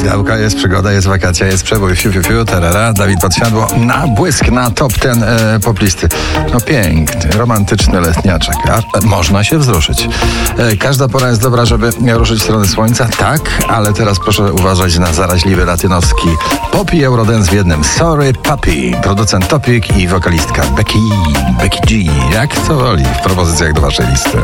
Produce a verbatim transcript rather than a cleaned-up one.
Podziałka, jest przygoda, jest wakacja, jest przebój, fiu, fiu, fiu, tarara, Dawid Podsiadło, na błysk, na top ten e, poplisty. No piękny, romantyczny letniaczek, a można się wzruszyć. E, każda pora jest dobra, żeby ruszyć w stronę słońca, tak, ale teraz proszę uważać na zaraźliwy latynoski pop i eurodance w jednym. Sorry Puppy, producent Topic i wokalistka Becky, Becky G, jak to woli w propozycjach do waszej listy.